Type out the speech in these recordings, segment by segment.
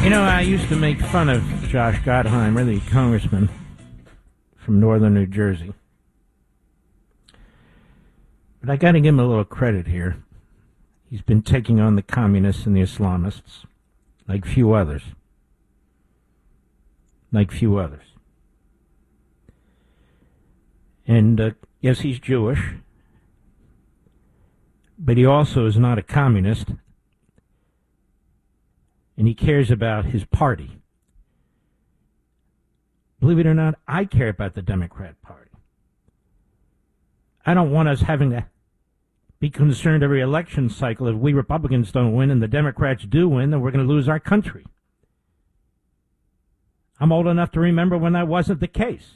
You know, I used to make fun of Josh Gottheimer, the congressman from northern New Jersey. But I got to give him a little credit here. He's been taking on the communists and the Islamists like few others. Like few others. And yes, he's Jewish, but he also is not a communist, and he cares about his party. Believe it or not, I care about the Democrat Party. I don't want us having to be concerned every election cycle if we Republicans don't win and the Democrats do win, then we're going to lose our country. I'm old enough to remember when that wasn't the case.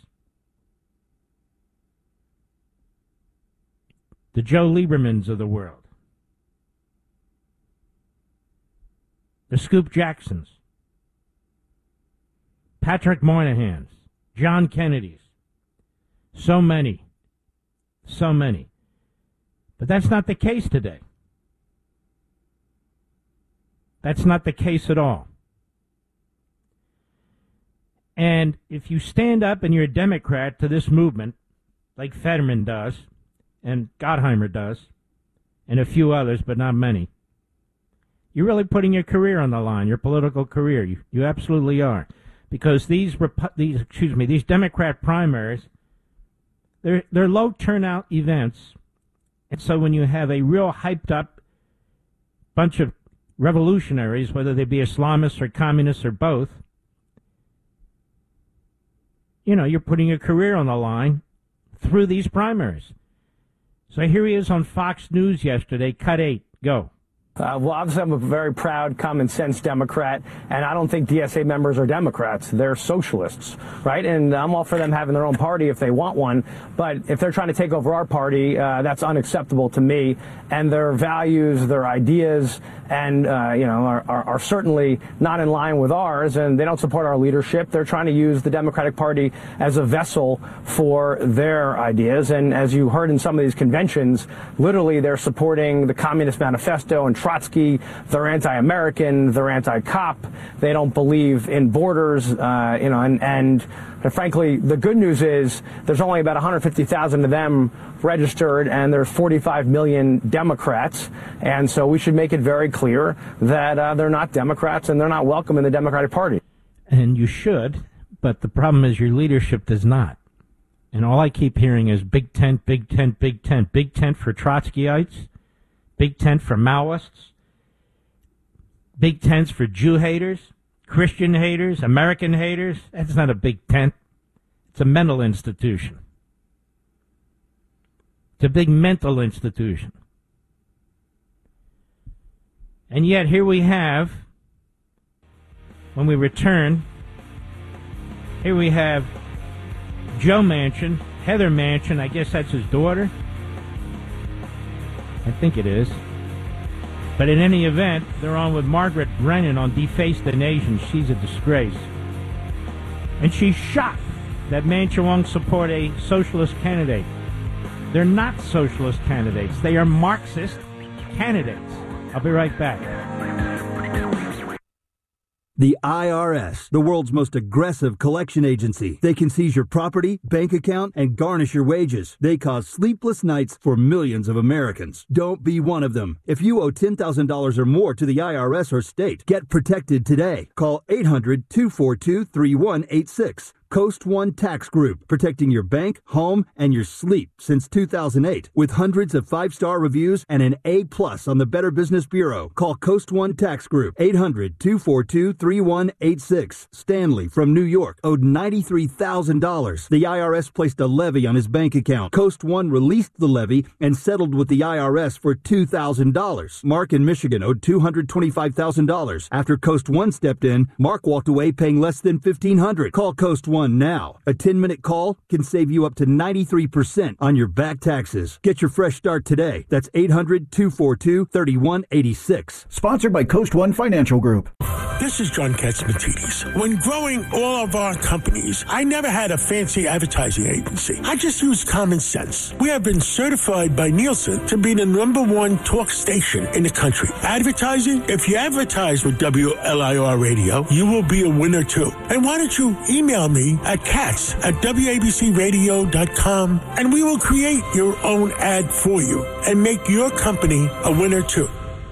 The Joe Liebermans of the world. The Scoop Jacksons. Patrick Moynahans. John Kennedys. So many. So many. But that's not the case today. That's not the case at all. And if you stand up and you're a Democrat to this movement, like Fetterman does, and Gottheimer does, and a few others, but not many, you're really putting your career on the line, your political career. You absolutely are. Because these Democrat primaries, they're low turnout events. And so when you have a real hyped up bunch of revolutionaries, whether they be Islamists or communists or both, you know, you're putting your career on the line through these primaries. So here he is on Fox News yesterday, cut 8, go. Well, obviously, I'm a very proud, common-sense Democrat, and I don't think DSA members are Democrats. They're socialists, right? And I'm all for them having their own party if they want one, but if they're trying to take over our party, that's unacceptable to me. And their values, their ideas, and are certainly not in line with ours, and they don't support our leadership. They're trying to use the Democratic Party as a vessel for their ideas. And as you heard in some of these conventions, literally they're supporting the Communist Manifesto and Trotsky. They're anti-American. They're anti-cop. They don't believe in borders. And frankly, the good news is there's only about 150,000 of them registered, and there's 45 million Democrats. And so we should make it very clear that they're not Democrats and they're not welcome in the Democratic Party. And you should, but the problem is your leadership does not. And all I keep hearing is big tent, big tent, big tent. Big tent for Trotskyites. Big tent for Maoists, big tents for Jew haters, Christian haters, American haters. That's not a big tent. It's a mental institution. It's a big mental institution. And yet here we have, when we return, here we have Joe Manchin, Heather Manchin, I guess that's his daughter. I think it is. But in any event, they're on with Margaret Brennan on Deface the Nation. She's a disgrace. And she's shocked that Manchin won't support a socialist candidate. They're not socialist candidates. They are Marxist candidates. I'll be right back. The IRS, the world's most aggressive collection agency. They can seize your property, bank account, and garnish your wages. They cause sleepless nights for millions of Americans. Don't be one of them. If you owe $10,000 or more to the IRS or state, get protected today. Call 800-242-3186. Coast One Tax Group, protecting your bank, home, and your sleep since 2008. With hundreds of 5-star reviews and an A+ on the Better Business Bureau. Call Coast One Tax Group, 800-242-3186. Stanley from New York owed $93,000. The IRS placed a levy on his bank account. Coast One released the levy and settled with the IRS for $2,000. Mark in Michigan owed $225,000. After Coast One stepped in, Mark walked away paying less than $1,500. Call Coast One now. A 10-minute call can save you up to 93% on your back taxes. Get your fresh start today. That's 800-242-3186. Sponsored by Coast One Financial Group. This is John Katzmatidis. When growing all of our companies, I never had a fancy advertising agency. I just used common sense. We have been certified by Nielsen to be the #1 talk station in the country. Advertising? If you advertise with WLIR Radio, you will be a winner too. And why don't you email me at katz@wabcradio.com and we will create your own ad for you and make your company a winner too.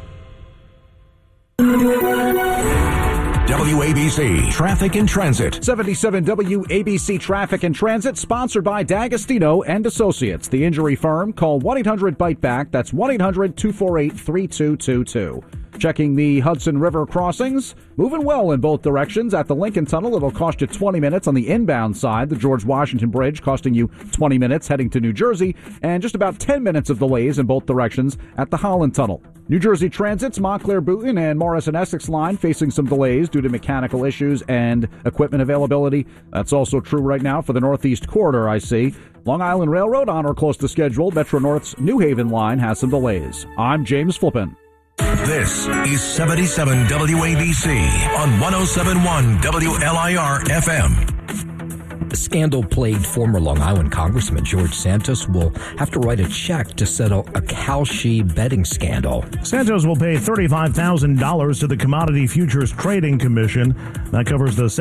WABC Traffic and Transit. 77 WABC Traffic and Transit, sponsored by D'Agostino and Associates, the injury firm. Call 1-800-BITE-BACK. That's 1-800-248-3222. Checking the Hudson River crossings. Moving well in both directions. At the Lincoln Tunnel, it'll cost you 20 minutes on the inbound side. The George Washington Bridge costing you 20 minutes heading to New Jersey, and just about 10 minutes of delays in both directions at the Holland Tunnel. New Jersey Transit's Montclair Boonton and Morrison Essex line facing some delays due to mechanical issues and equipment availability. That's also true right now for the Northeast Corridor, I see. Long Island Railroad on or close to schedule. Metro North's New Haven line has some delays. I'm James Flippin. This is 77 WABC on 107.1 WLIR FM. The scandal-plagued former Long Island Congressman George Santos will have to write a check to settle a Kalshi betting scandal. Santos will pay $35,000 to the Commodity Futures Trading Commission. That covers the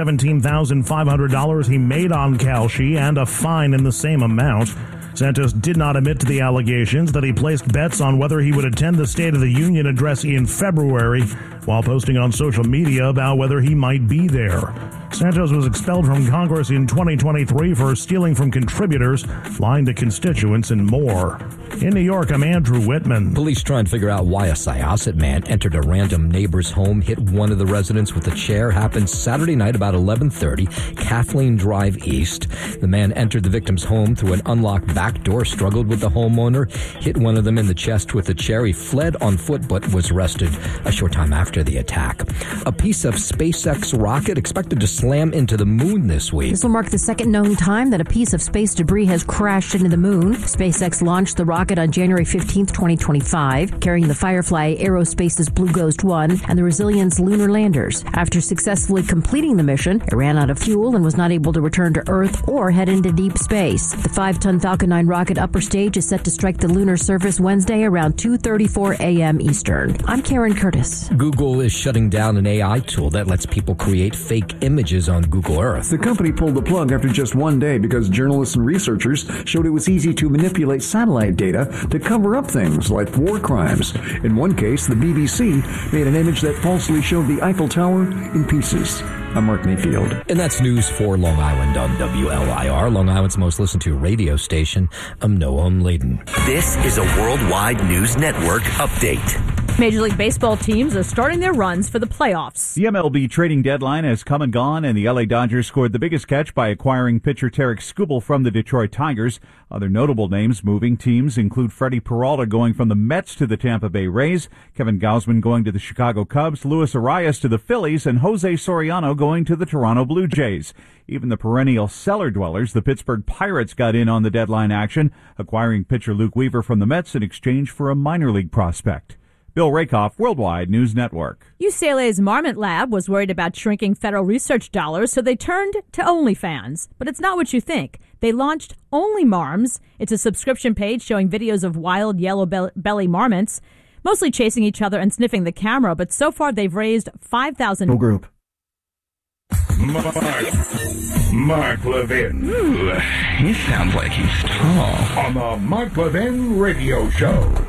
$17,500 he made on Kalshi and a fine in the same amount. Santos did not admit to the allegations that he placed bets on whether he would attend the State of the Union address in February while posting on social media about whether he might be there. Santos was expelled from Congress in 2023 for stealing from contributors, lying to constituents, and more. In New York, I'm Andrew Whitman. Police trying to figure out why a Syosset man entered a random neighbor's home, hit one of the residents with a chair. Happened Saturday night about 11:30, Kathleen Drive East. The man entered the victim's home through an unlocked back door, struggled with the homeowner, hit one of them in the chest with a chair. He fled on foot but was arrested a short time after the attack. A piece of SpaceX rocket expected to slam into the moon this week. This will mark the second known time that a piece of space debris has crashed into the moon. SpaceX launched the rocket on January 15th, 2025, carrying the Firefly Aerospace's Blue Ghost 1 and the Resilience lunar landers. After successfully completing the mission, it ran out of fuel and was not able to return to Earth or head into deep space. The 5-ton Falcon 9 rocket upper stage is set to strike the lunar surface Wednesday around 2:34 a.m. Eastern. I'm Karen Curtis. Google is shutting down an AI tool that lets people create fake images on Google Earth. The company pulled the plug after just one day because journalists and researchers showed it was easy to manipulate satellite data to cover up things like war crimes. In one case, the BBC made an image that falsely showed the Eiffel Tower in pieces. I'm Mark Mayfield. And that's news for Long Island on WLIR, Long Island's most listened to radio station. I'm Noam Laden. This is a Worldwide News Network update. Major League Baseball teams are starting their runs for the playoffs. The MLB trading deadline has come and gone, and the LA Dodgers scored the biggest catch by acquiring pitcher Tarek Skubal from the Detroit Tigers. Other notable names moving teams include Freddie Peralta going from the Mets to the Tampa Bay Rays, Kevin Gausman going to the Chicago Cubs, Luis Arias to the Phillies, and Jose Soriano going to the Toronto Blue Jays. Even the perennial cellar dwellers, the Pittsburgh Pirates, got in on the deadline action, acquiring pitcher Luke Weaver from the Mets in exchange for a minor league prospect. Bill Rakoff, Worldwide News Network. UCLA's Marmot Lab was worried about shrinking federal research dollars, so they turned to OnlyFans. But it's not what you think. They launched Only Marms. It's a subscription page showing videos of wild yellow belly marmots, mostly chasing each other and sniffing the camera. But so far, they've raised $5,000. Group. Mark Levin. Ooh, he sounds like he's tall. On the Mark Levin Radio Show.